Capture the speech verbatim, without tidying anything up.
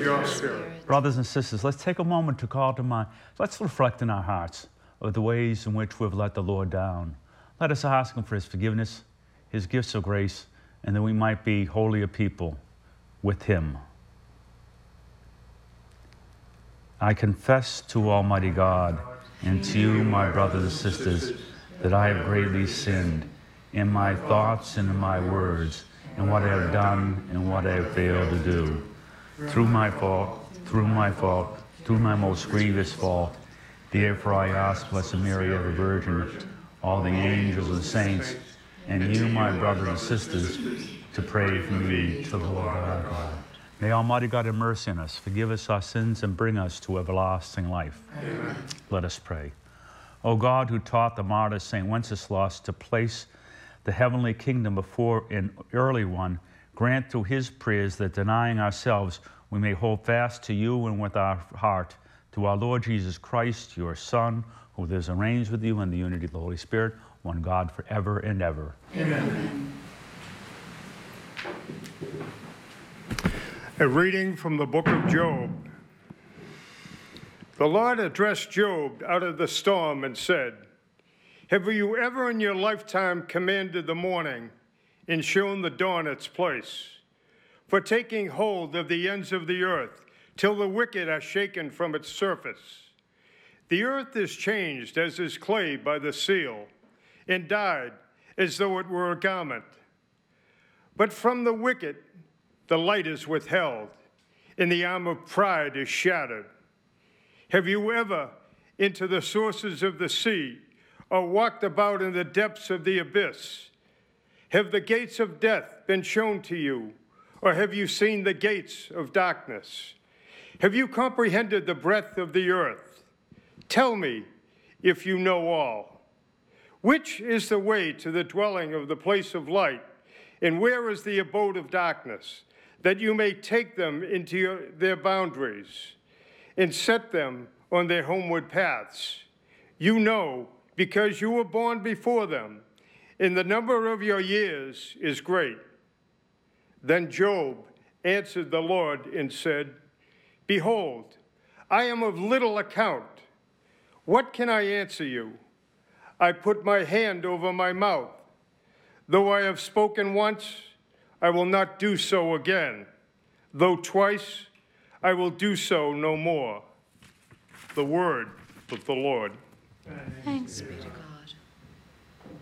your spirit. Brothers and sisters, let's take a moment to call to mind. Let's reflect in our hearts of the ways in which we've let the Lord down. Let us ask him for his forgiveness, his gifts of grace, and that we might be holier people with him. I confess to Almighty God and to you, my brothers and sisters, that I have greatly sinned in my thoughts and in my words, in what I have done and what I have failed to do. Through my fault, through my fault, through my most grievous fault. Therefore I ask Blessed Mary, ever Virgin, all the angels and saints, and you, my brothers and sisters, to pray for me to the Lord our God. May Almighty God have mercy on us, forgive us our sins, and bring us to everlasting life. Amen. Let us pray. O God, who taught the martyr Saint Wenceslas to place the heavenly kingdom before an early one, grant through his prayers that, denying ourselves, we may hold fast to you and with our heart to our Lord Jesus Christ, your Son, who lives and reigns with you in the unity of the Holy Spirit, one God forever and ever. Amen. A reading from the book of Job. The Lord addressed Job out of the storm and said, "Have you ever in your lifetime commanded the morning and shown the dawn its place, for taking hold of the ends of the earth till the wicked are shaken from its surface? The earth is changed as is clay by the seal, and dyed as though it were a garment. But from the wicked the light is withheld, and the arm of pride is shattered. Have you ever into the sources of the sea, or walked about in the depths of the abyss? Have the gates of death been shown to you, or have you seen the gates of darkness? Have you comprehended the breadth of the earth? Tell me if you know all. Which is the way to the dwelling of the place of light, and where is the abode of darkness, that you may take them into your, their boundaries and set them on their homeward paths? You know, because you were born before them, and the number of your years is great." Then Job answered the Lord and said, "Behold, I am of little account. What can I answer you? I put my hand over my mouth. Though I have spoken once, I will not do so again. Though twice, I will do so no more." The word of the Lord. Thanks be to God.